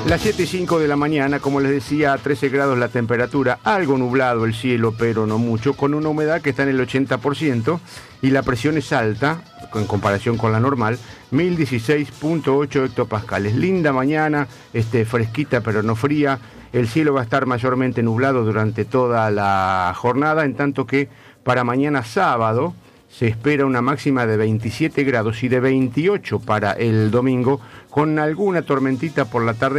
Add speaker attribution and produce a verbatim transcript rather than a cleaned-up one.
Speaker 1: Las siete y cinco de la mañana, como les decía, a trece grados la temperatura, algo nublado el cielo, pero no mucho, con una humedad que está en el ochenta por ciento y la presión es alta, en comparación con la normal, mil dieciséis punto ocho hectopascales. Linda mañana, este, fresquita pero no fría, el cielo va a estar mayormente nublado durante toda la jornada, en tanto que para mañana sábado se espera una máxima de veintisiete grados y de veintiocho para el domingo, con alguna tormentita por la tarde.